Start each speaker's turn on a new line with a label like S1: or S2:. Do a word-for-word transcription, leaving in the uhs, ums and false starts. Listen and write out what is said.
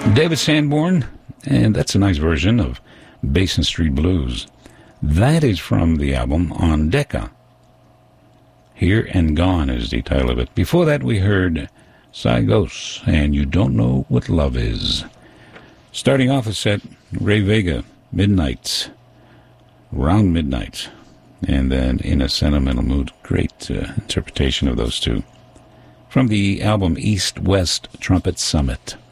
S1: David Sanborn, and that's a nice version of Basin Street Blues. That is from the album On Decca. Here and Gone is the title of it. Before that, we heard Sygos and You Don't Know What Love Is. Starting off a set, Ray Vega, Midnight, Round Midnight, and then In a Sentimental Mood. Great uh, interpretation of those two. From the album East West Trumpet Summit.